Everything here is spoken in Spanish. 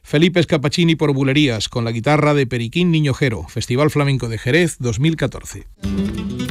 Felipe Scapacini por Bulerías, con la guitarra de Periquín Niñojero, Festival Flamenco de Jerez 2014.